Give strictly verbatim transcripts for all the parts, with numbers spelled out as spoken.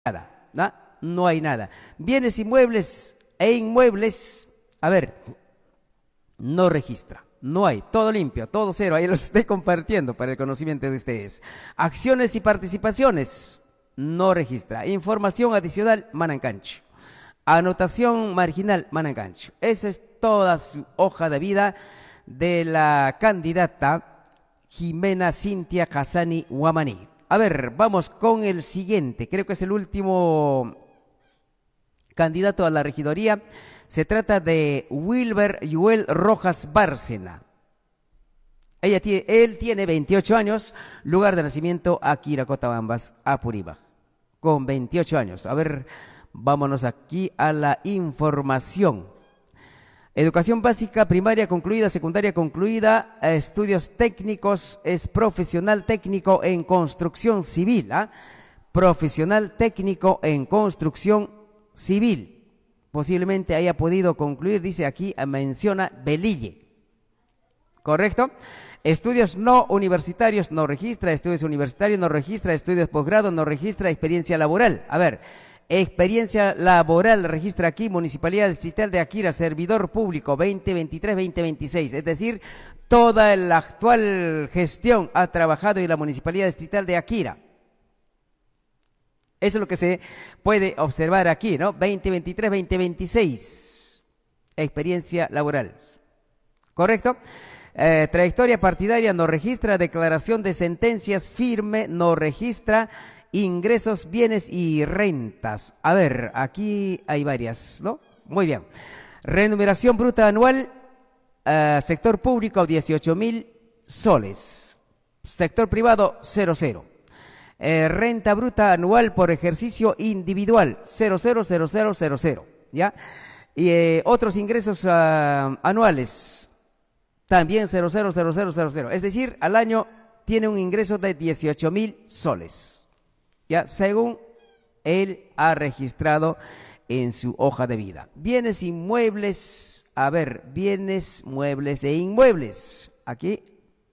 nada, ¿no? No hay nada. Bienes inmuebles e inmuebles, a ver, no registra. No hay, todo limpio, todo cero, ahí los estoy compartiendo para el conocimiento de ustedes. Acciones y participaciones, no registra. Información adicional, Manancancho. Anotación marginal, Manancancho. Esa es toda su hoja de vida de la candidata Jimena Cintia Casani Huamaní. A ver, vamos con el siguiente, creo que es el último candidato a la regidoría. Se trata de Wilber Yuel Rojas Bárcena. Ella tiene, él tiene veintiocho años, lugar de nacimiento aquí, Cotabambas, Apurímac, con veintiocho años. A ver, vámonos aquí a la información. Educación básica, primaria concluida, secundaria concluida, estudios técnicos, es profesional técnico en construcción civil, ¿ah? Profesional técnico en construcción civil. Posiblemente haya podido concluir, dice aquí, menciona Belille. ¿Correcto? Estudios no universitarios no registra, estudios universitarios no registra, estudios posgrado no registra, experiencia laboral. A ver, experiencia laboral registra aquí, Municipalidad Distrital de Akira, servidor público veinte veintitrés veinte veintiséis. Es decir, toda la actual gestión ha trabajado en la Municipalidad Distrital de Akira. Eso es lo que se puede observar aquí, ¿no? veinte veintitrés veinte veintiséis. Experiencia laboral. ¿Correcto? Eh, trayectoria partidaria no registra, declaración de sentencias firme no registra, ingresos, bienes y rentas. A ver, aquí hay varias, ¿no? Muy bien. Remuneración bruta anual, eh, sector público dieciocho mil soles. Sector privado cero cero. Eh, renta bruta anual por ejercicio individual, cero cero cero cero cero cero, ¿ya? Y eh, otros ingresos uh, anuales, también cero cero cero cero cero cero. Es decir, al año tiene un ingreso de dieciocho mil soles, ¿ya? Según él ha registrado en su hoja de vida. Bienes inmuebles, a ver, bienes, muebles e inmuebles. Aquí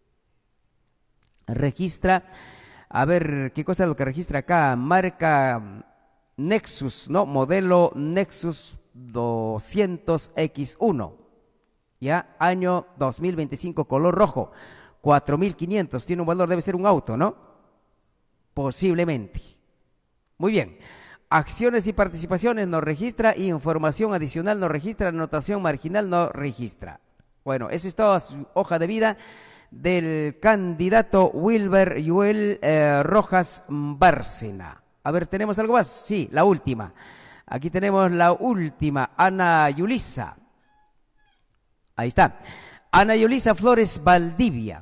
registra... A ver, ¿qué cosa es lo que registra acá? Marca Nexus, ¿no? Modelo Nexus doscientos equis uno. Ya, año dos mil veinticinco, color rojo. cuatro mil quinientos, tiene un valor, debe ser un auto, ¿no? Posiblemente. Muy bien. Acciones y participaciones no registra, información adicional no registra, anotación marginal no registra. Bueno, eso es toda su hoja de vida del candidato Wilber Yuel eh, Rojas Bárcena. A ver, ¿tenemos algo más? Sí, la última. Aquí tenemos la última, Ana Yulisa. Ahí está. Ana Yulisa Flores Valdivia.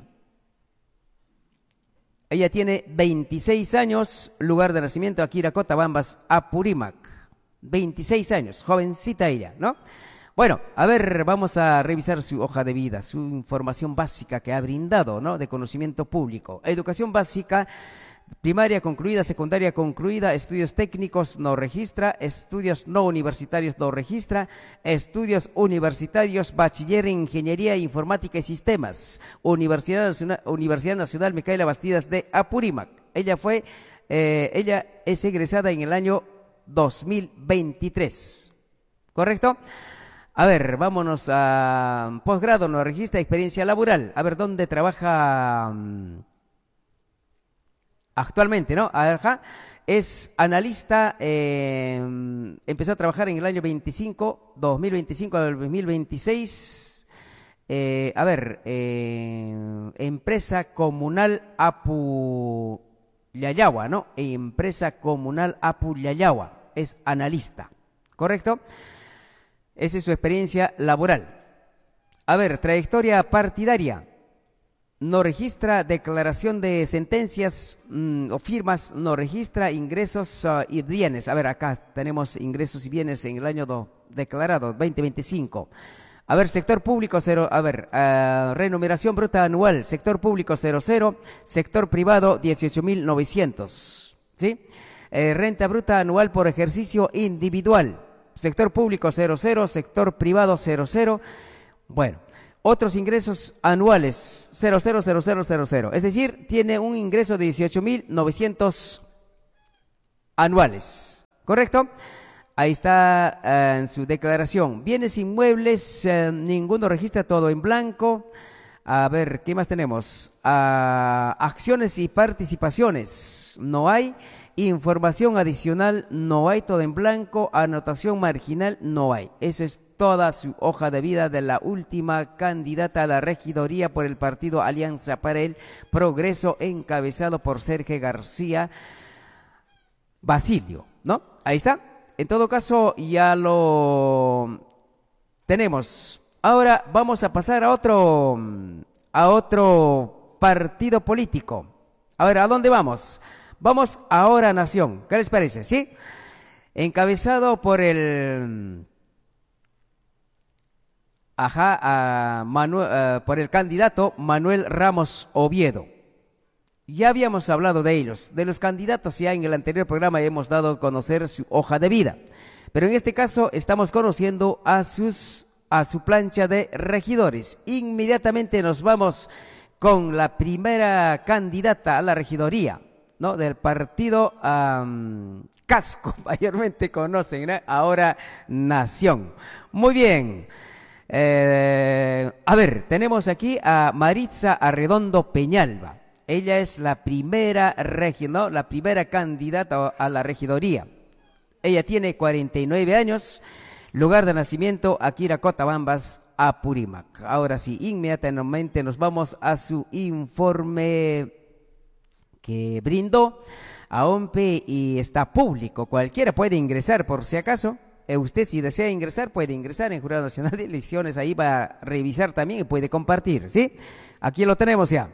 Ella tiene veintiséis años, lugar de nacimiento aquí, Cotabambas, Apurímac. veintiséis años, jovencita ella, ¿no? Bueno, a ver, vamos a revisar su hoja de vida, su información básica que ha brindado, ¿no? De conocimiento público. Educación básica, primaria concluida, secundaria concluida, estudios técnicos no registra, estudios no universitarios no registra, estudios universitarios, bachiller en ingeniería, informática y sistemas, Universidad Nacional, Universidad Nacional Micaela Bastidas de Apurímac. Ella fue, eh, ella es egresada en el año dos mil veintitrés, ¿correcto? A ver, vámonos a posgrado, no registra, experiencia laboral. A ver, ¿dónde trabaja um, actualmente, no? Ajá. Es analista, eh, empezó a trabajar en el año veinticinco, dos mil veinticinco al dos mil veintiséis. Eh, a ver, eh, empresa comunal Apuyayagua, ¿no? Empresa comunal Apuyayagua, es analista, ¿correcto? Esa es su experiencia laboral. A ver, trayectoria partidaria. No registra, declaración de sentencias mmm, o firmas, no registra, ingresos uh, y bienes. A ver, acá tenemos ingresos y bienes en el año do, declarado, veinte veinticinco. A ver, sector público cero, a ver, uh, remuneración bruta anual, sector público cero cero, sector privado dieciocho mil novecientos, ¿sí? Eh, renta bruta anual por ejercicio individual. Sector público cero cero, sector privado cero cero. Bueno, otros ingresos anuales cero cero cero cero cero cero. Es decir, tiene un ingreso de dieciocho mil novecientos anuales, ¿correcto? Ahí está eh, en su declaración. Bienes inmuebles, eh, ninguno registra, todo en blanco. A ver, ¿qué más tenemos? Ah, acciones y participaciones, no hay. Información adicional, no hay, todo en blanco. Anotación marginal, no hay. Eso es toda su hoja de vida de la última candidata a la regidoría por el partido Alianza para el Progreso, encabezado por Sergio García Basilio, ¿no? Ahí está. En todo caso, ya lo tenemos. Ahora vamos a pasar a otro, a otro partido político. A ver, ¿a dónde vamos? Vamos ahora a Nación. ¿Qué les parece? ¿Sí? Encabezado por el, ajá, a Manuel, uh, por el candidato Manuel Ramos Oviedo. Ya habíamos hablado de ellos, de los candidatos ya en el anterior programa ya hemos dado a conocer su hoja de vida. Pero en este caso estamos conociendo a sus, a su plancha de regidores. Inmediatamente nos vamos con la primera candidata a la regidoría, ¿no? Del partido um, Casco, mayormente conocen, ¿no? Ahora Nación. Muy bien. Eh, a ver, tenemos aquí a Maritza Arredondo Peñalba. Ella es la primera regi, ¿no? La primera candidata a la regidoría. Ella tiene cuarenta y nueve años, lugar de nacimiento Akira Cotabambas, Apurímac. Ahora sí, inmediatamente nos vamos a su informe que brindó a O M P E y está público. Cualquiera puede ingresar por si acaso. Eh, usted si desea ingresar puede ingresar en Jurado Nacional de Elecciones. Ahí va a revisar también y puede compartir, ¿sí? Aquí lo tenemos ya.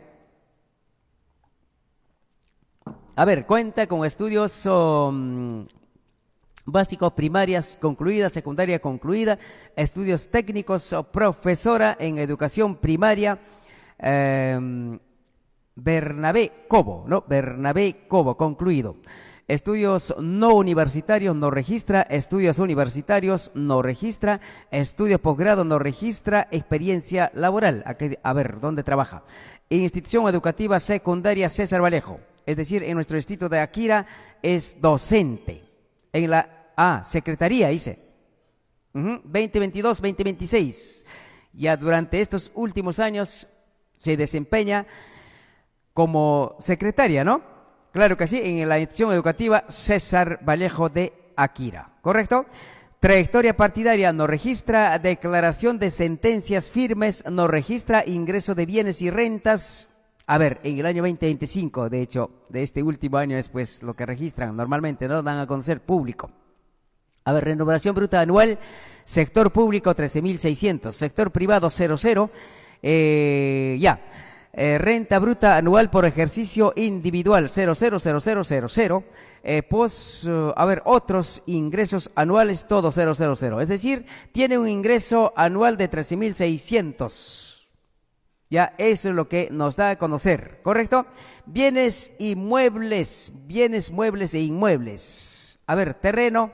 A ver, cuenta con estudios um, básicos, primarias concluidas, secundaria concluida, estudios técnicos, profesora en educación primaria, eh, Bernabé Cobo, ¿no? Bernabé Cobo, concluido. Estudios no universitarios no registra, estudios universitarios no registra, estudios posgrado no registra, experiencia laboral. Aquí, a ver, ¿dónde trabaja? Institución educativa secundaria César Vallejo. Es decir, en nuestro distrito de Akira es docente. En la ah, secretaría, dice. Uh-huh, veinte veintidós veinte veintiséis. Ya durante estos últimos años se desempeña como secretaria, ¿no? Claro que sí, en la institución educativa César Vallejo de Akira. ¿Correcto? Trayectoria partidaria no registra, declaración de sentencias firmes no registra, ingreso de bienes y rentas. A ver, en el año veinte veinticinco, de hecho, de este último año es pues lo que registran normalmente, ¿no? Dan a conocer público. A ver, remuneración bruta anual, sector público trece mil seiscientos, sector privado cero cero, eh, ya. Eh, renta bruta anual por ejercicio individual cero cero cero cero cero cero, eh, pos, uh, a ver, otros ingresos anuales todo cero cero cero, es decir, tiene un ingreso anual de trece mil seiscientos. Ya, eso es lo que nos da a conocer, ¿correcto? Bienes inmuebles, bienes muebles e inmuebles. A ver, terreno,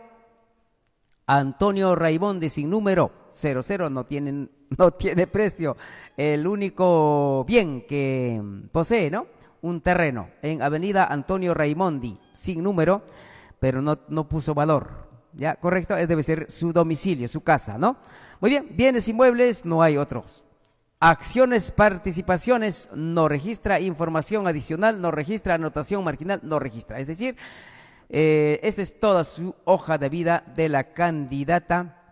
Antonio Raimonde sin número, cero cero, no tienen, no tiene precio. El único bien que posee, ¿no? Un terreno en Avenida Antonio Raimondi, sin número, pero no, no puso valor. Ya, correcto, debe ser su domicilio, su casa, ¿no? Muy bien, bienes inmuebles, no hay otros. Acciones, participaciones, no registra, información adicional, no registra, anotación marginal, no registra. Es decir, eh, esta es toda su hoja de vida de la candidata,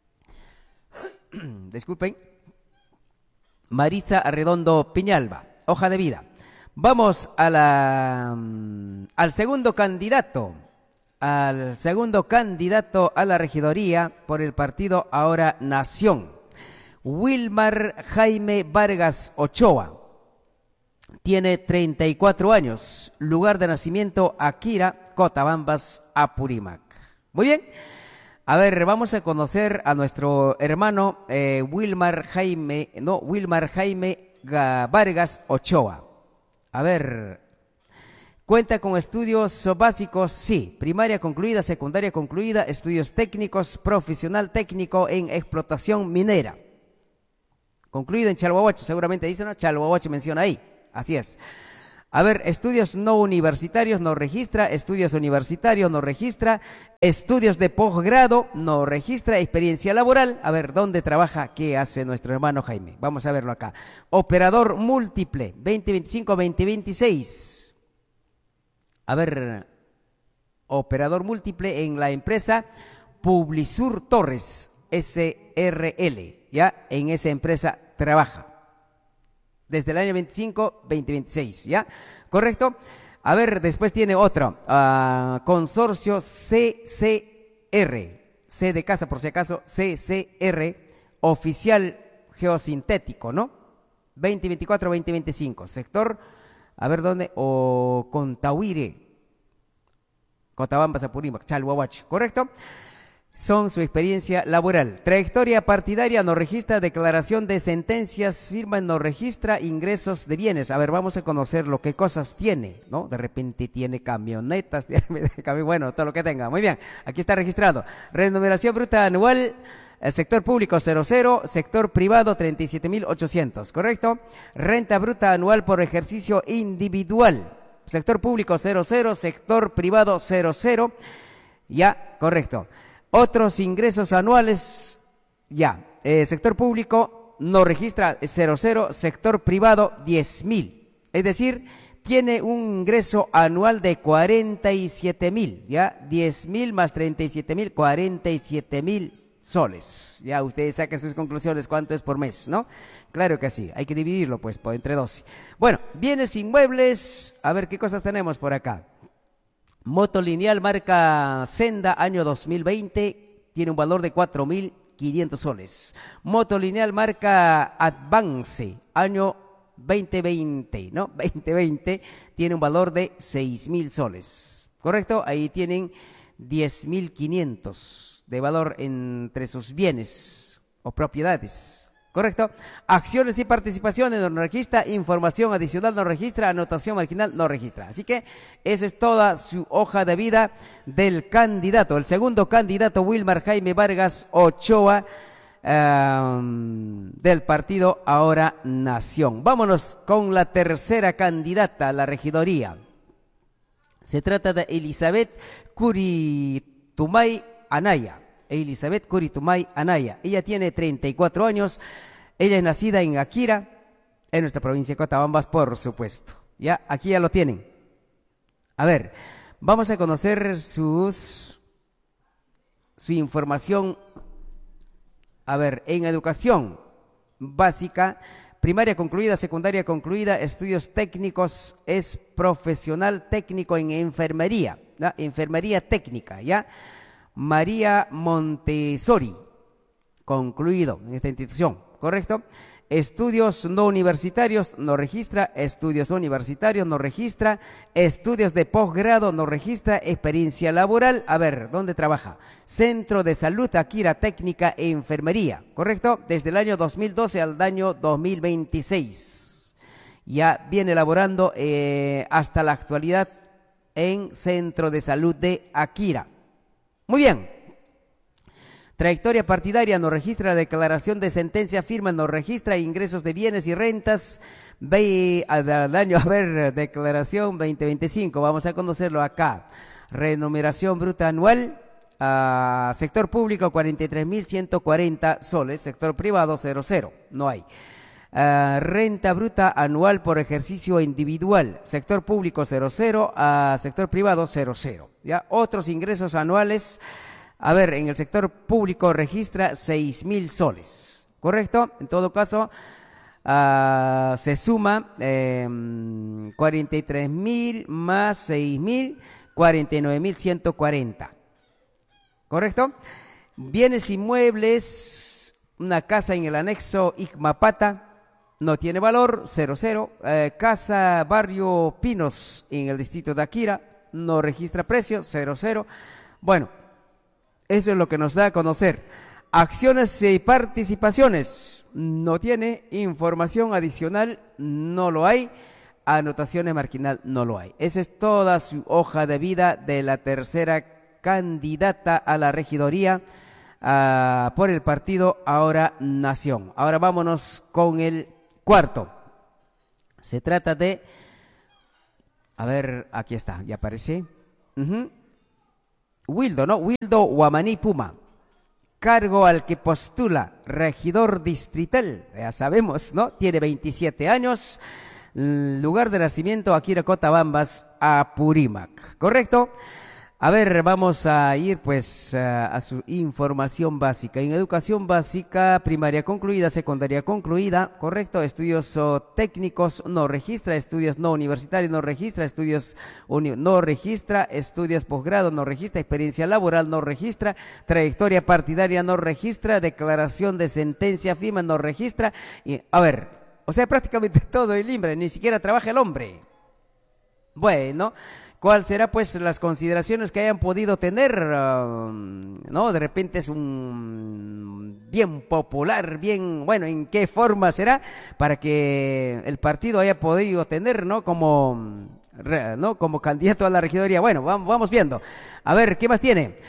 disculpen, Maritza Arredondo Peñalba, hoja de vida. Vamos a la, al segundo candidato, al segundo candidato a la regidoría por el partido Ahora Nación. Wilmar Jaime Vargas Ochoa, tiene treinta y cuatro años, lugar de nacimiento Akira, Cotabambas, Apurímac. Muy bien, a ver, vamos a conocer a nuestro hermano eh, Wilmar Jaime, no, Wilmar Jaime Vargas Ochoa. A ver, cuenta con estudios básicos, sí, primaria concluida, secundaria concluida, estudios técnicos, profesional técnico en explotación minera. Concluido en Chalhuahuacho, seguramente dice, ¿no? Chalhuahuacho menciona ahí, así es. A ver, estudios no universitarios no registra, estudios universitarios no registra, estudios de posgrado no registra, experiencia laboral, a ver, ¿dónde trabaja? ¿Qué hace nuestro hermano Jaime? Vamos a verlo acá. Operador múltiple, veinte veinticinco, veinte veintiséis. A ver, operador múltiple en la empresa Publisur Torres, S R L, ¿ya? En esa empresa trabaja. Desde el año veinticinco, veinte veintiséis, ¿ya? ¿Correcto? A ver, después tiene otro, uh, consorcio C C R, C de casa por si acaso, C C R, oficial geosintético, ¿no? veinte veinticuatro, veinte veinticinco, sector, a ver dónde, o Contahuire, Cotabamba, Sapurímac, Chalhuahuach, ¿correcto? Son su experiencia laboral. Trayectoria partidaria no registra, declaración de sentencias, firma no registra, ingresos de bienes. A ver, vamos a conocer lo que cosas tiene, ¿no? De repente tiene camionetas, tiene, bueno, todo lo que tenga. Muy bien, aquí está registrado. Remuneración bruta anual, el sector público cero cero, sector privado treinta y siete mil ochocientos, ¿correcto? Renta bruta anual por ejercicio individual, sector público cero cero, sector privado cero cero, ya, correcto. Otros ingresos anuales, ya, eh, sector público no registra cero cero, sector privado diez mil, es decir, tiene un ingreso anual de cuarenta y siete mil, ya, diez mil más treinta y siete mil, cuarenta y siete mil soles, ya ustedes saquen sus conclusiones, cuánto es por mes, ¿no? Claro que sí, hay que dividirlo pues por entre doce. Bueno, bienes inmuebles, a ver qué cosas tenemos por acá. Moto lineal marca Senda, año dos mil veinte, tiene un valor de cuatro mil quinientos soles. Moto lineal marca Advance, año veinte veinte, ¿no? veinte veinte, tiene un valor de seis mil soles. ¿Correcto? Ahí tienen diez mil quinientos de valor entre sus bienes o propiedades. ¿Correcto? Acciones y participaciones no registra, información adicional no registra, anotación marginal no registra. Así que esa es toda su hoja de vida del candidato. El segundo candidato, Wilmar Jaime Vargas Ochoa, um, del partido Ahora Nación. Vámonos con la tercera candidata a la regidoría. Se trata de Elizabeth Curitumay Anaya. Elizabeth Curitumay Anaya. Ella tiene treinta y cuatro años. Ella es nacida en Akira, en nuestra provincia de Cotabambas, por supuesto. Ya, aquí ya lo tienen. A ver, vamos a conocer sus, su información. A ver, en educación básica, primaria concluida, secundaria concluida, estudios técnicos, es profesional técnico en enfermería, ¿ya? Enfermería técnica, ¿ya? María Montessori, concluido en esta institución, ¿correcto? Estudios no universitarios no registra, estudios universitarios no registra, estudios de posgrado no registra, experiencia laboral, a ver, ¿dónde trabaja? Centro de Salud Akira Técnica e Enfermería, ¿correcto? Desde el año dos mil doce al año dos mil veintiséis. Ya viene laborando eh, hasta la actualidad en Centro de Salud de Akira. Muy bien. Trayectoria partidaria no registra, declaración de sentencia firma no registra, ingresos de bienes y rentas, ve al año, a ver, declaración veinte veinticinco, vamos a conocerlo acá. Remuneración bruta anual, uh, sector público cuarenta y tres mil ciento cuarenta soles, sector privado cero cero, no hay. Uh, renta bruta anual por ejercicio individual, sector público cero cero, uh, sector privado cero cero. ¿Ya? Otros ingresos anuales, a ver, en el sector público registra seis mil soles, ¿correcto? En todo caso, uh, se suma eh, cuarenta y tres mil más seis mil, cuarenta y nueve mil ciento cuarenta, ¿correcto? Bienes inmuebles, una casa en el anexo Icmapata, no tiene valor, cero cero. Eh, casa Barrio Pinos en el distrito de Akira, no registra precio, cero cero. Bueno, eso es lo que nos da a conocer. Acciones y participaciones, no tiene. Información adicional, no lo hay. Anotaciones marginal, no lo hay. Esa es toda su hoja de vida de la tercera candidata a la regidoría uh, por el partido Ahora Nación. Ahora vámonos con el cuarto. Se trata de A ver, aquí está, ya aparece. Uh-huh. Wildo, ¿no? Wildo Guamaní Puma. Cargo al que postula regidor distrital, ya sabemos, ¿no? Tiene veintisiete años. Lugar de nacimiento, Akira Cotabambas, Apurímac. ¿Correcto? A ver, vamos a ir pues a, a su información básica. En educación básica, primaria concluida, secundaria concluida, correcto, estudios oh, técnicos no registra, estudios no universitarios no registra, estudios uni no registra, estudios posgrado no registra, experiencia laboral no registra, trayectoria partidaria no registra, declaración de sentencia firme no registra. Y, a ver, o sea, prácticamente todo el I M B R E, ni siquiera trabaja el hombre. Bueno, ¿cuál será pues las consideraciones que hayan podido tener? Uh, ¿No? De repente es un bien popular, bien, bueno, ¿en qué forma será? Para que el partido haya podido tener, ¿no? Como, ¿no? Como candidato a la regidoría. Bueno, vamos, vamos viendo. A ver, ¿qué más tiene?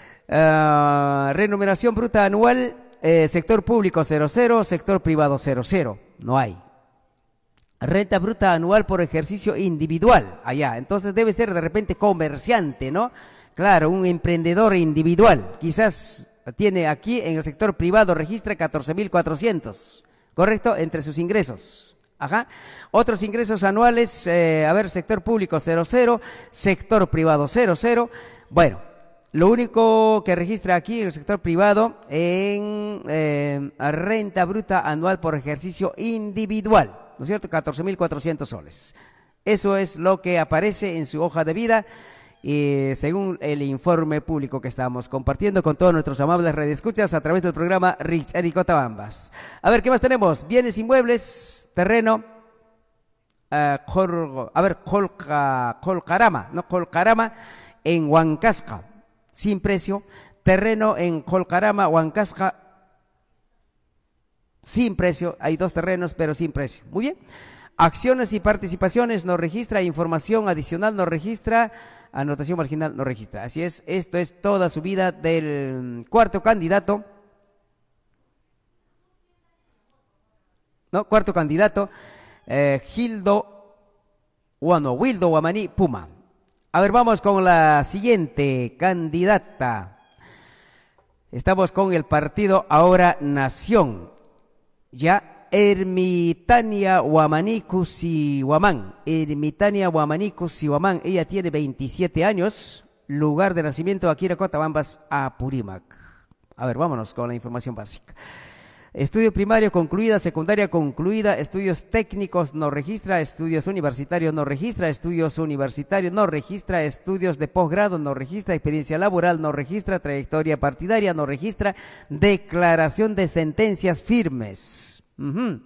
Uh, remuneración bruta anual, eh, sector público cero cero, sector privado cero cero. No hay. Renta bruta anual por ejercicio individual, allá, entonces debe ser de repente comerciante, ¿no? Claro, un emprendedor individual, quizás tiene aquí en el sector privado, registra catorce mil cuatrocientos, ¿correcto? Entre sus ingresos, ajá. Otros ingresos anuales, eh, a ver, sector público cero cero, sector privado cero cero, bueno. Lo único que registra aquí en el sector privado en eh, renta bruta anual por ejercicio individual, ¿no es cierto? catorce mil cuatrocientos soles. Eso es lo que aparece en su hoja de vida, y según el informe público que estamos compartiendo con todos nuestros amables radioescuchas a través del programa Richeri Cotabambas. A ver, ¿qué más tenemos? Bienes inmuebles, terreno, uh, col, a ver, Colca, Colcarama, no Colcarama, en Huancasca, sin precio. Terreno en Colcarama, Huancasca, sin precio. Hay dos terrenos, pero sin precio. Muy bien. Acciones y participaciones no registra, información adicional no registra, anotación marginal no registra. Así es, esto es toda su vida del cuarto candidato. No, cuarto candidato, eh, Gildo, bueno, Wildo Guamaní Puma. A ver, vamos con la siguiente candidata. Estamos con el partido Ahora Nación. Ya, Ermitania Guamaní Cusihuamán. Ermitania Guamaní Cusihuamán. Ella tiene veintisiete años. Lugar de nacimiento, Akira Cotabambas, Apurímac. A ver, vámonos con la información básica. Estudio primario concluida, secundaria concluida, estudios técnicos no registra, estudios universitarios no registra, estudios universitarios no registra, estudios de posgrado no registra, experiencia laboral no registra, trayectoria partidaria no registra, declaración de sentencias firmes. Uh-huh.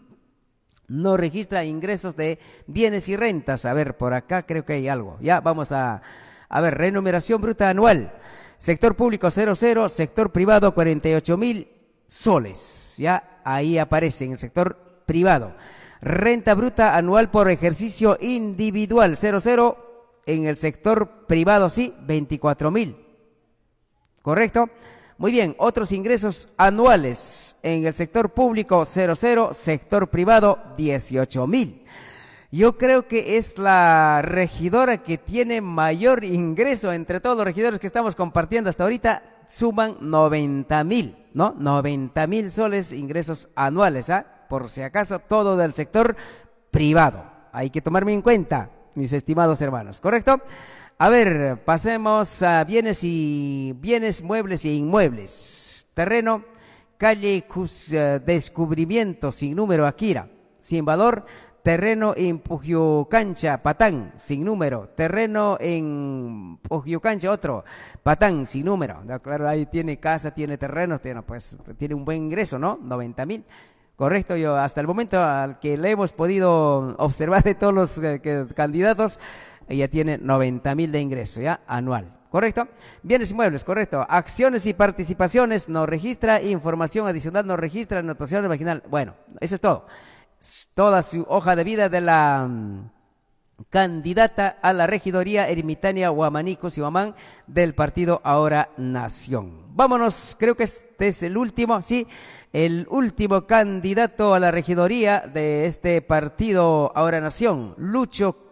No registra ingresos de bienes y rentas. A ver, por acá creo que hay algo. Ya, vamos a, a ver, remuneración bruta anual. Sector público cero cero, sector privado cuarenta y ocho mil soles, ya ahí aparece en el sector privado. Renta bruta anual por ejercicio individual cero cero, en el sector privado sí, veinticuatro mil, ¿correcto? Muy bien, otros ingresos anuales en el sector público cero cero, sector privado dieciocho mil. Yo creo que es la regidora que tiene mayor ingreso entre todos los regidores que estamos compartiendo hasta ahorita. Suman noventa mil, ¿no? noventa mil soles ingresos anuales, ¿ah? Por si acaso, todo del sector privado. Hay que tomarme en cuenta, mis estimados hermanos, ¿correcto? A ver, pasemos a bienes y bienes muebles e inmuebles. Terreno, calle Cus, uh, Descubrimiento, sin número, Akira, sin valor. Terreno en Pujiucancha, Patán, sin número. Terreno en Pujiucancha, otro, Patán, sin número. Claro, ahí tiene casa, tiene terrenos, tiene, pues, tiene un buen ingreso, ¿no? noventa mil. Correcto, yo hasta el momento al que le hemos podido observar de todos los eh, que, candidatos, ella tiene noventa mil de ingreso, ¿ya? Anual. ¿Correcto? Bienes inmuebles, correcto. Acciones y participaciones no registra, información adicional no registra, anotación marginal. Bueno, eso es todo. Toda su hoja de vida de la um, candidata a la regidoría Ermitania Guamaní Cusihuamán del partido Ahora Nación. Vámonos, creo que este es el último, sí, el último candidato a la regidoría de este partido Ahora Nación, Lucho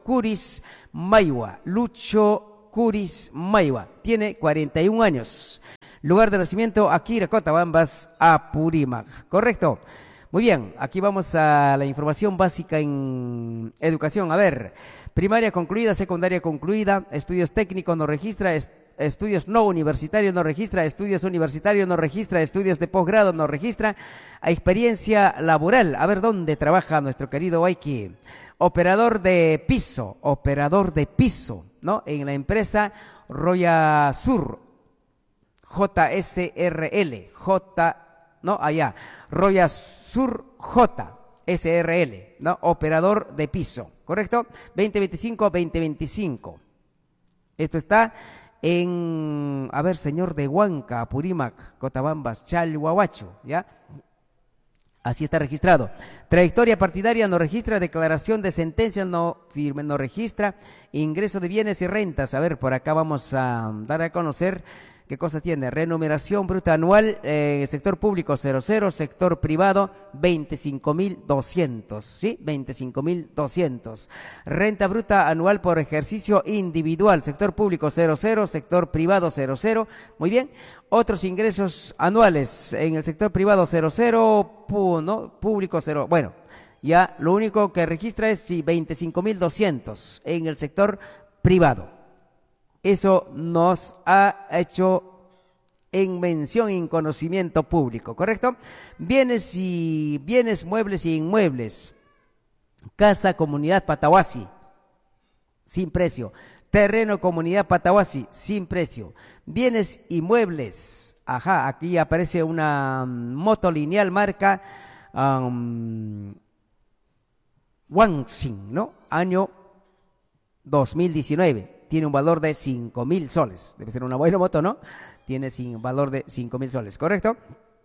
Curis Maiwa. Lucho Curis Maiwa. Tiene cuarenta y un años. Lugar de nacimiento, Akira Cotabambas, Apurímac. ¿Correcto? Muy bien, aquí vamos a la información básica en educación. A ver, primaria concluida, secundaria concluida, estudios técnicos no registra, est estudios no universitarios no registra, estudios universitarios no registra, estudios de posgrado no registra, experiencia laboral. A ver, ¿dónde trabaja nuestro querido Waiki? Operador de piso, operador de piso, ¿no? En la empresa Roya Sur, J S R L, J, no, allá, Roya Sur J S R L, ¿no? Operador de piso, ¿correcto? veinte veinticinco, veinte veinticinco. Esto está en, a ver, señor de Huanca, Apurímac, Cotabambas, Chalhuahuacho, ¿ya? Así está registrado. Trayectoria partidaria no registra, declaración de sentencia no firme, no registra, ingreso de bienes y rentas. A ver, por acá vamos a dar a conocer qué cosa tiene. Remuneración bruta anual, eh, sector público cero cero, sector privado veinticinco mil doscientos, ¿sí? veinticinco mil doscientos. Renta bruta anual por ejercicio individual, sector público cero cero, sector privado cero cero. Muy bien. Otros ingresos anuales en el sector privado cero cero, pu, ¿no? Público cero. Bueno, ya lo único que registra es sí, veinticinco mil doscientos en el sector privado. Eso nos ha hecho en mención y en conocimiento público, ¿correcto? Bienes y bienes muebles y inmuebles. Casa Comunidad Patahuasi, sin precio. Terreno Comunidad Patahuasi, sin precio. Bienes inmuebles. Ajá, aquí aparece una moto lineal marca um, Wanxing, ¿no? Año dos mil diecinueve. Tiene un valor de cinco mil soles. Debe ser una buena moto, ¿no? Tiene un valor de cinco mil soles, ¿correcto?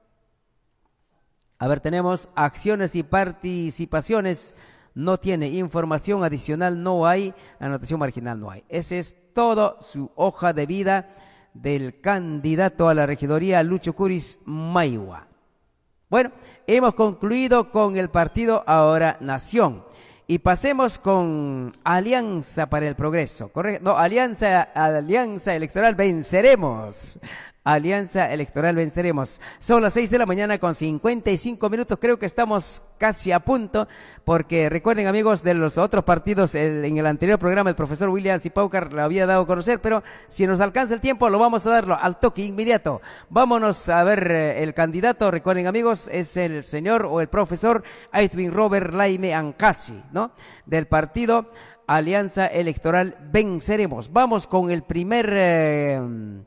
A ver, tenemos acciones y participaciones. No tiene información adicional, no hay. Anotación marginal, no hay. Ese es todo su hoja de vida del candidato a la regidoría, Lucho Curis Maiwa. Bueno, hemos concluido con el partido Ahora Nación. Y pasemos con Alianza para el Progreso, ¿correcto? No, Alianza, Alianza Electoral Venceremos. Alianza Electoral Venceremos. Son las seis de la mañana con cincuenta y cinco minutos. Creo que estamos casi a punto, porque recuerden, amigos, de los otros partidos, el, en el anterior programa el profesor William Zipaucar lo había dado a conocer, pero si nos alcanza el tiempo lo vamos a darlo al toque inmediato. Vámonos a ver eh, el candidato. Recuerden, amigos, es el señor o el profesor Edwin Robert Laime Ancasi, ¿no? Del partido Alianza Electoral Venceremos. Vamos con el primer... Eh,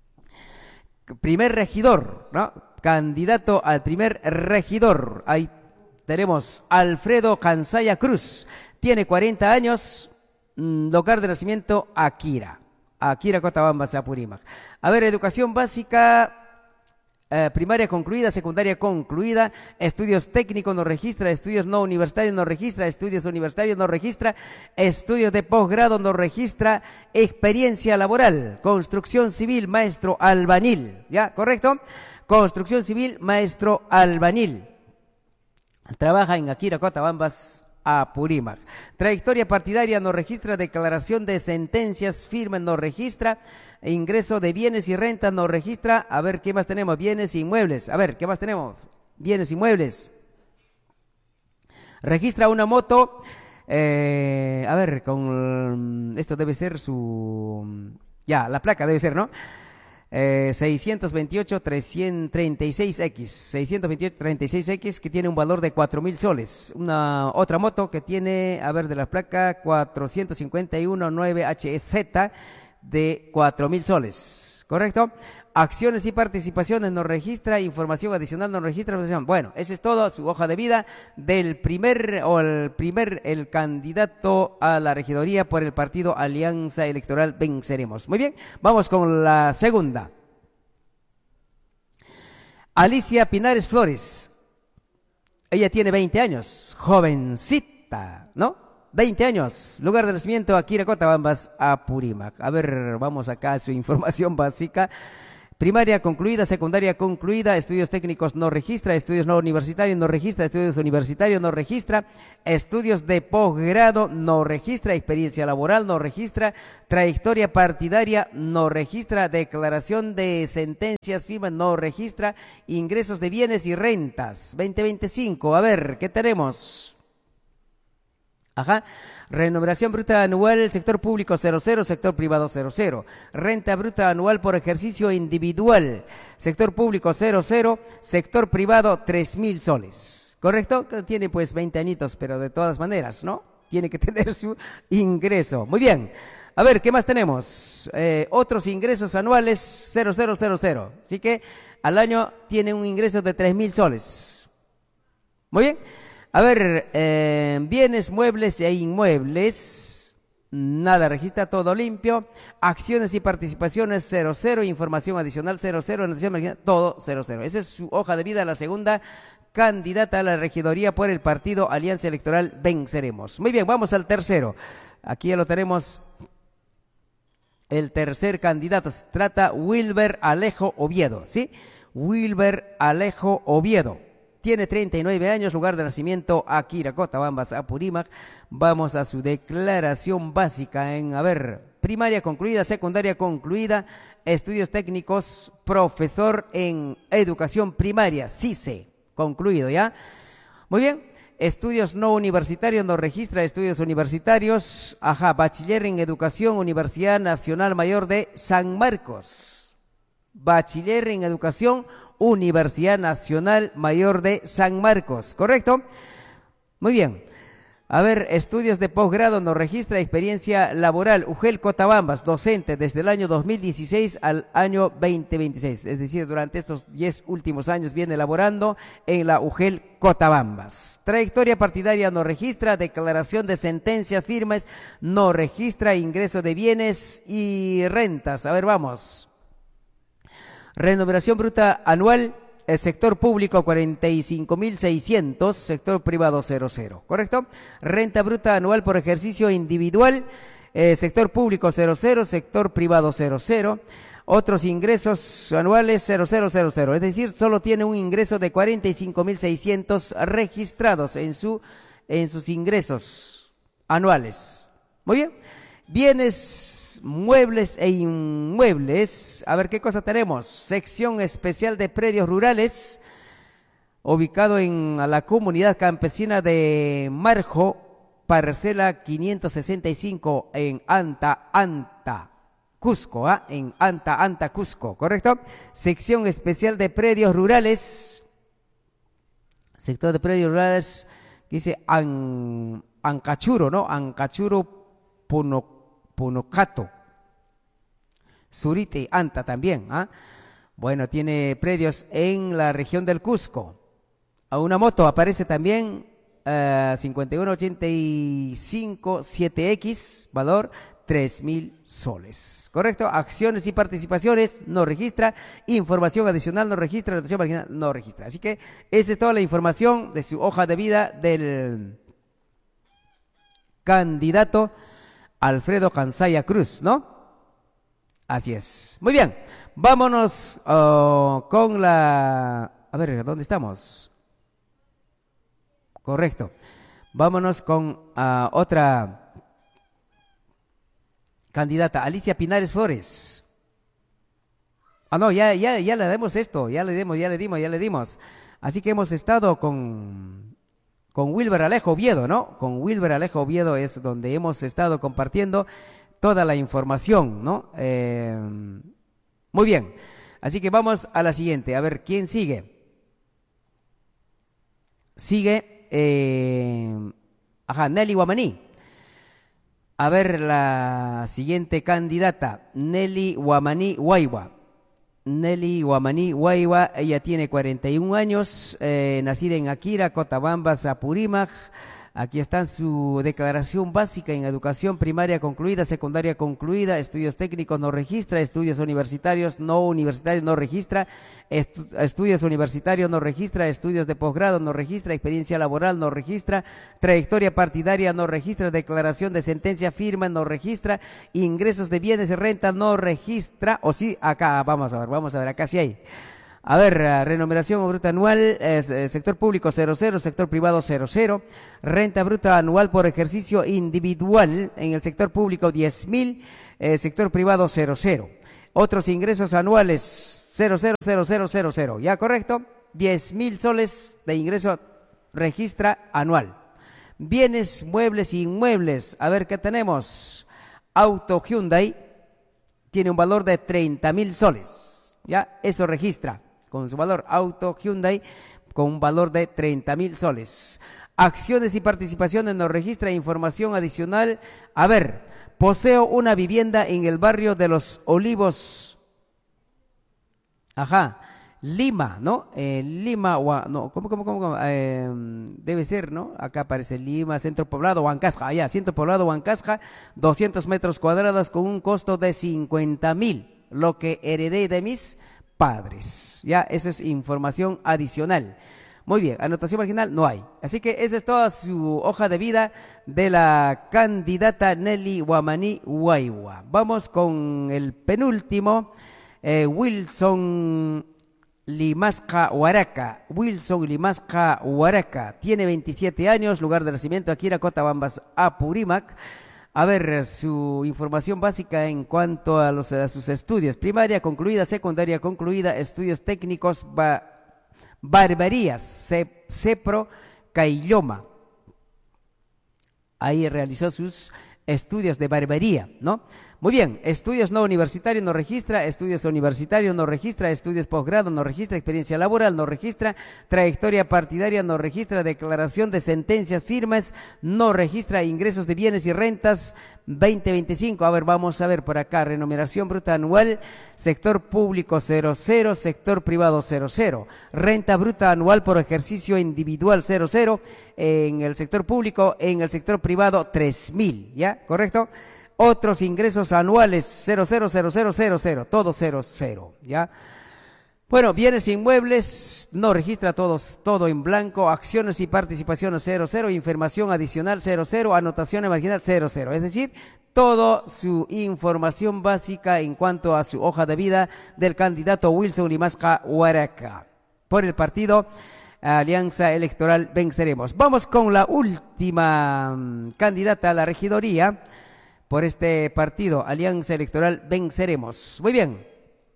Primer regidor, ¿no? Candidato al primer regidor. Ahí tenemos Alfredo Cansaya Cruz. Tiene cuarenta años, lugar de nacimiento Akira. Akira Cotabambas, Apurímac. A ver, educación básica, eh, primaria concluida, secundaria concluida, estudios técnicos no registra, estudios no universitarios no registra, estudios universitarios no registra, estudios de posgrado no registra, experiencia laboral, construcción civil, maestro albañil, ¿ya? ¿Correcto? Construcción civil, maestro albañil. Trabaja en Akira Cotabambas, Apurímac. Trayectoria partidaria no registra, declaración de sentencias firme no registra, ingreso de bienes y rentas no registra. A ver, ¿qué más tenemos? Bienes e inmuebles. A ver, ¿qué más tenemos? Bienes inmuebles. Registra una moto, eh, a ver, con esto debe ser su, ya, la placa debe ser, ¿no? Eh, seiscientos veintiocho, trescientos treinta y seis equis, seiscientos veintiocho, treinta y seis equis, que tiene un valor de cuatro mil soles. Una otra moto que tiene, a ver, de la placa cuatrocientos cincuenta y uno nueve H E Z de cuatro mil soles, ¿correcto? Acciones y participaciones no registra, información adicional no registra. Bueno, esa es todo su hoja de vida del primer o el primer el candidato a la regidoría por el partido Alianza Electoral Venceremos. Muy bien, vamos con la segunda. Alicia Pinares Flores. Ella tiene veinte años, jovencita, ¿no? veinte años, lugar de nacimiento Akira Cotabambas, Apurímac. A ver, vamos acá a su información básica. Primaria concluida, secundaria concluida, estudios técnicos no registra, estudios no universitarios no registra, estudios universitarios no registra, estudios de posgrado no registra, experiencia laboral no registra, trayectoria partidaria no registra, declaración de sentencias, firmas no registra, ingresos de bienes y rentas, veinte veinticinco, a ver, ¿qué tenemos? Ajá, remuneración bruta anual, sector público cero cero, sector privado cero cero, renta bruta anual por ejercicio individual, sector público cero cero, sector privado tres mil soles, ¿correcto? Tiene pues veinte añitos, pero de todas maneras, ¿no? Tiene que tener su ingreso. Muy bien, a ver, ¿qué más tenemos? Eh, otros ingresos anuales cero cero cero cero, así que al año tiene un ingreso de tres mil soles. Muy bien. A ver, eh, bienes, muebles e inmuebles, nada registra, todo limpio. Acciones y participaciones cero cero, información adicional cero cero, todo cero cero. Esa es su hoja de vida, la segunda candidata a la regidoría por el partido Alianza Electoral Venceremos. Muy bien, vamos al tercero. Aquí ya lo tenemos. El tercer candidato se trata Wilber Alejo Oviedo, ¿sí? Wilber Alejo Oviedo. Tiene treinta y nueve años, lugar de nacimiento Akira, Cotabambas, Apurímac. Vamos a su declaración básica en, a ver, primaria concluida, secundaria concluida, estudios técnicos, profesor en educación primaria, C I C E, concluido, ¿ya? Muy bien, estudios no universitarios, no registra estudios universitarios, ajá, bachiller en educación, Universidad Nacional Mayor de San Marcos, bachiller en educación, Universidad Nacional Mayor de San Marcos, ¿correcto? Muy bien. A ver, estudios de posgrado no registra, experiencia laboral, U G E L Cotabambas, docente desde el año dos mil dieciséis al año veinte veintiséis, es decir, durante estos diez últimos años viene laborando en la U G E L Cotabambas. Trayectoria partidaria no registra, declaración de sentencia, firmas no registra, ingreso de bienes y rentas. A ver, vamos. Remuneración bruta anual, el sector público cuarenta y cinco mil seiscientos, sector privado cero cero, ¿correcto? Renta bruta anual por ejercicio individual, eh, sector público cero cero, sector privado cero cero, otros ingresos anuales cero cero cero cero, es decir, solo tiene un ingreso de cuarenta y cinco mil seiscientos registrados en, su, en sus ingresos anuales. Muy bien. Bienes, muebles e inmuebles. A ver qué cosa tenemos. Sección especial de predios rurales, ubicado en la comunidad campesina de Marjo, parcela quinientos sesenta y cinco en Anta, Anta, Cusco, ¿ah? En Anta, Anta, Cusco, ¿correcto? Sección especial de predios rurales. Sector de predios rurales, que dice An, Ancachuro, ¿no? Ancachuro Puno. Punocato, Surite, Anta también, ¿ah? Bueno, tiene predios en la región del Cusco. A una moto aparece también uh, cincuenta y uno ochenta y cinco siete equis, valor tres mil soles, ¿correcto? Acciones y participaciones no registra, información adicional no registra, notación marginal no registra. Así que esa es toda la información de su hoja de vida del candidato Alfredo Cansaya Cruz, ¿no? Así es. Muy bien, vámonos uh, con la... A ver, ¿dónde estamos? Correcto. Vámonos con uh, otra candidata, Alicia Pinares Flores. Ah, no, ya, ya, ya le demos esto, ya le dimos, ya le dimos, ya le dimos. Así que hemos estado con... con Wilber Alejo Oviedo, ¿no? Con Wilber Alejo Oviedo es donde hemos estado compartiendo toda la información, ¿no? Eh, muy bien, así que vamos a la siguiente, a ver, ¿quién sigue? Sigue, eh, ajá, Nelly Guamaní. A ver, la siguiente candidata, Nelly Guamaní Guaywa. Nelly Guamaní Guaywa, ella tiene cuarenta y un años, eh, nacida en Akira, Cotabambas, Apurímac, Aquí está su declaración básica en educación primaria concluida, secundaria concluida, estudios técnicos no registra, estudios universitarios no universitarios no registra, estu estudios universitarios no registra, estudios de posgrado no registra, experiencia laboral no registra, trayectoria partidaria no registra, declaración de sentencia firme no registra, ingresos de bienes y renta no registra, o sí, acá, vamos a ver, vamos a ver, acá sí hay. A ver, remuneración bruta anual, eh, sector público cero cero, sector privado cero cero, renta bruta anual por ejercicio individual en el sector público diez mil, eh, sector privado cero cero. Otros ingresos anuales cero cero cero cero cero cero, ¿ya correcto? diez mil soles de ingreso registra anual. Bienes, muebles e inmuebles, a ver qué tenemos. Auto Hyundai tiene un valor de treinta mil soles, ¿ya? Eso registra. Con su valor, auto Hyundai con un valor de treinta mil soles. Acciones y participaciones nos registra información adicional. A ver, poseo una vivienda en el barrio de Los Olivos. Ajá, Lima, ¿no? Eh, Lima, o, no, ¿cómo, cómo, cómo? cómo? Eh, debe ser, ¿no? Acá aparece Lima, centro poblado, Huancasja, allá, centro poblado, Huancasja, doscientos metros cuadrados con un costo de cincuenta mil, lo que heredé de mis padres, ya, eso es información adicional. Muy bien, anotación marginal no hay. Así que esa es toda su hoja de vida de la candidata Nelly Wamani Waiwa. Vamos con el penúltimo, eh, Wilson Limasca Huaraca. Wilson Limasca Huaraca, tiene veintisiete años, lugar de nacimiento Akira Cotabambas, Apurímac. A ver, su información básica en cuanto a, los, a sus estudios. Primaria concluida, secundaria concluida, estudios técnicos, ba, barberías, ce, Cepro, Cailloma. Ahí realizó sus estudios de barbería, ¿no? Muy bien, estudios no universitarios no registra, estudios universitarios no registra, estudios posgrado no registra, experiencia laboral no registra, trayectoria partidaria no registra, declaración de sentencias firmes no registra, ingresos de bienes y rentas veinte veinticinco. A ver, vamos a ver por acá, remuneración bruta anual, sector público cero cero, sector privado cero cero, renta bruta anual por ejercicio individual cero cero, en el sector público, en el sector privado tres mil, ¿ya? ¿Correcto? Otros ingresos anuales cero cero cero cero cero cero, todo cero cero, ¿ya? Bueno, bienes inmuebles no registra todos, todo en blanco, acciones y participaciones cero cero, información adicional cero cero, anotaciones marginal cero cero, es decir, toda su información básica en cuanto a su hoja de vida del candidato Wilson Limasca Huaraca por el partido Alianza Electoral Venceremos. Vamos con la última um, candidata a la regidoría por este partido, Alianza Electoral Venceremos. Muy bien.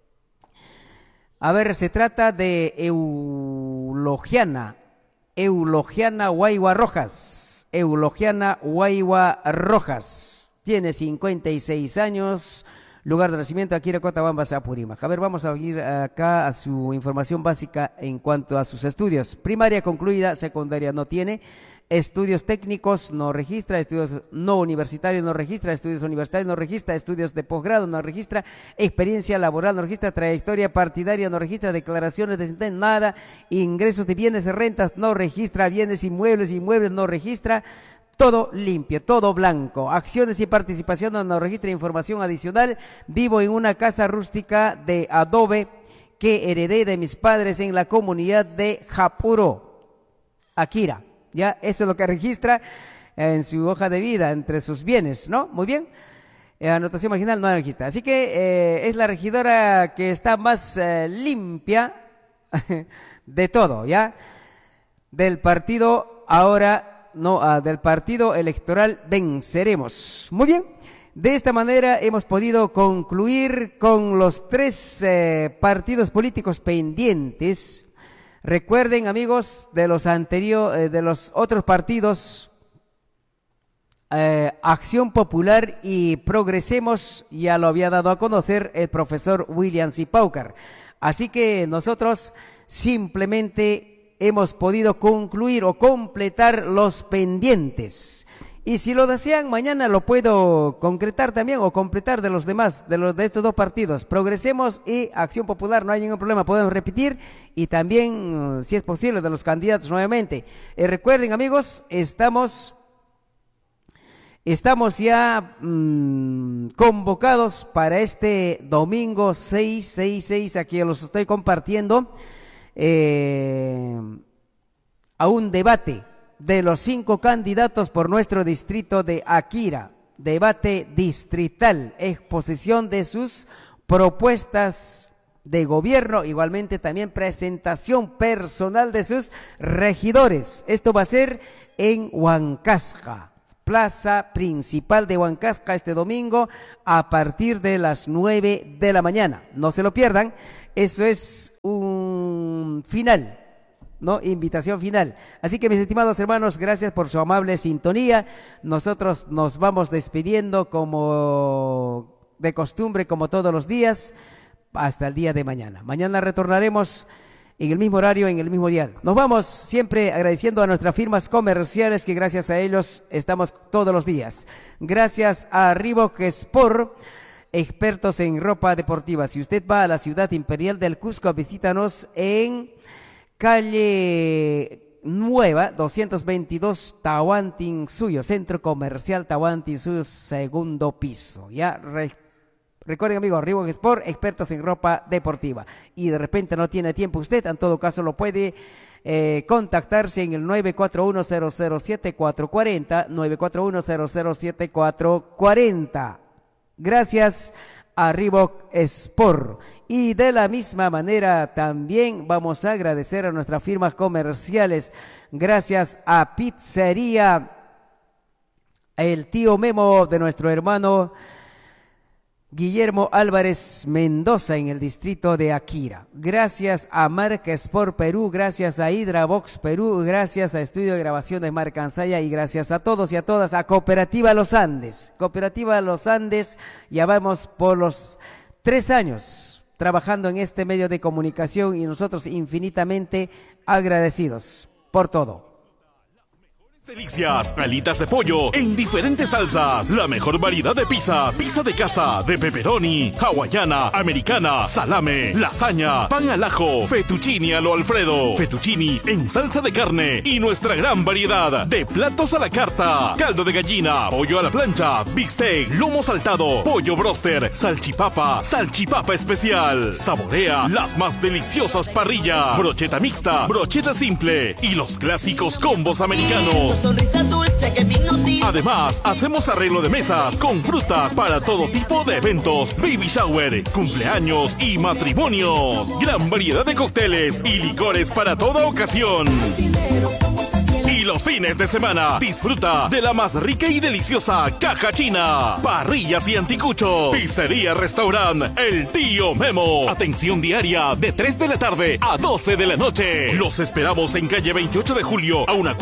A ver, se trata de Eulogiana, Eulogiana Waiwa Rojas, Eulogiana Waiwa Rojas. Tiene cincuenta y seis años, lugar de nacimiento Akira Cotabambas, Apurímac. A ver, vamos a ir acá a su información básica en cuanto a sus estudios. Primaria concluida, secundaria no tiene. Estudios técnicos no registra, estudios no universitarios no registra, estudios universitarios no registra, estudios de posgrado no registra, experiencia laboral no registra, trayectoria partidaria no registra, declaraciones de sentencia nada, ingresos de bienes y rentas no registra, bienes inmuebles, inmuebles no registra, todo limpio, todo blanco, acciones y participaciones no registra, información adicional, vivo en una casa rústica de adobe que heredé de mis padres en la comunidad de Japuro, Akira. Ya, eso es lo que registra en su hoja de vida, entre sus bienes, ¿no? Muy bien. Eh, anotación marginal no registra. Así que eh, es la regidora que está más eh, limpia de todo, ¿ya? Del partido ahora, no, uh, del partido electoral Venceremos. Muy bien. De esta manera hemos podido concluir con los tres eh, partidos políticos pendientes. Recuerden, amigos, de los anteriores, eh, de los otros partidos, eh, Acción Popular y Progresemos, ya lo había dado a conocer el profesor William C. Paucar. Así que nosotros simplemente hemos podido concluir o completar los pendientes. Y si lo desean, mañana lo puedo concretar también o completar de los demás, de los de estos dos partidos, Progresemos y Acción Popular, no hay ningún problema, podemos repetir y también, si es posible, de los candidatos nuevamente. Eh, recuerden, amigos, estamos Estamos ya mmm, convocados para este domingo seis, seis, seis, aquí los estoy compartiendo, eh, a un debate de los cinco candidatos por nuestro distrito de Akira, debate distrital, exposición de sus propuestas de gobierno, igualmente también presentación personal de sus regidores. Esto va a ser en Huancasca, plaza principal de Huancasca, este domingo a partir de las nueve de la mañana. No se lo pierdan, eso es un final, ¿no? Invitación final. Así que mis estimados hermanos, gracias por su amable sintonía. Nosotros nos vamos despidiendo como de costumbre, como todos los días, hasta el día de mañana. Mañana retornaremos en el mismo horario, en el mismo día. Nos vamos siempre agradeciendo a nuestras firmas comerciales que gracias a ellos estamos todos los días. Gracias a Reebok Sport, expertos en ropa deportiva. Si usted va a la ciudad imperial del Cusco, visítanos en calle Nueva, doscientos veintidós, Tahuantinsuyo, Centro Comercial Tahuantinsuyo, segundo piso. Ya, re Recuerden, amigos, Reebok Sport, expertos en ropa deportiva. Y de repente no tiene tiempo usted, en todo caso lo puede eh, contactarse en el nueve cuatro uno cero cero siete cuatro cuatro cero, nueve cuatro uno cero cero siete cuatro cuatro cero. Gracias a Reebok Sport. Y de la misma manera también vamos a agradecer a nuestras firmas comerciales. Gracias a Pizzería El Tío Memo de nuestro hermano Guillermo Álvarez Mendoza en el distrito de Akira. Gracias a Marca Sport Perú, gracias a Hidrabox Perú, gracias a Estudio de Grabaciones Marca Ansaya y gracias a todos y a todas a Cooperativa Los Andes. Cooperativa Los Andes, ya vamos por los tres años trabajando en este medio de comunicación y nosotros infinitamente agradecidos por todo. Delicias, alitas de pollo en diferentes salsas, la mejor variedad de pizzas, pizza de casa, de pepperoni, hawaiana, americana, salame, lasaña, pan al ajo, fettuccini a lo Alfredo, fettuccini en salsa de carne y nuestra gran variedad de platos a la carta, caldo de gallina, pollo a la plancha, big steak, lomo saltado, pollo broster, salchipapa, salchipapa especial, saborea las más deliciosas parrillas, brocheta mixta, brocheta simple y los clásicos combos americanos. Sonrisa dulce que vino ti. Además, hacemos arreglo de mesas con frutas para todo tipo de eventos, baby shower, cumpleaños y matrimonios. Gran variedad de cócteles y licores para toda ocasión. Y los fines de semana, disfruta de la más rica y deliciosa caja china, parrillas y anticuchos. Pizzería Restaurant El Tío Memo. Atención diaria de tres de la tarde a doce de la noche. Los esperamos en calle veintiocho de julio a una